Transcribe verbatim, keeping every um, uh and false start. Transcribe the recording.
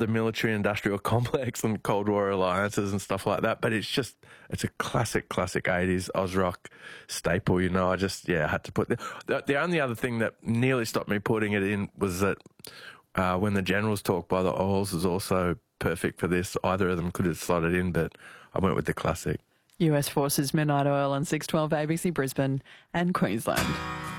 the military-industrial complex and Cold War alliances and stuff like that, but it's just, it's a classic, classic eighties Oz rock staple, you know. I just, yeah, I had to put the, the, the only other thing that nearly stopped me putting it in was that uh, When the Generals Talk by the Oils is also perfect for this. Either of them could have slotted in, but I went with the classic. U S Forces, Midnight Oil on six twelve A B C Brisbane and Queensland.